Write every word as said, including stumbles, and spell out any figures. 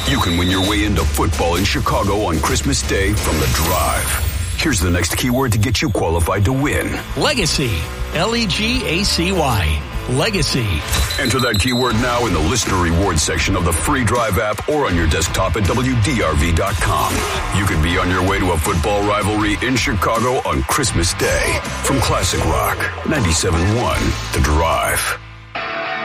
You can win your way into football in Chicago on Christmas Day from The Drive. Here's the next keyword to get you qualified to win. Legacy. L E G A C Y. Legacy. Enter that keyword now in the listener rewards section of the free Drive app or on your desktop at W D R V dot com. You could be on your way to a football rivalry in Chicago on Christmas Day. From Classic Rock, ninety-seven point one, The Drive.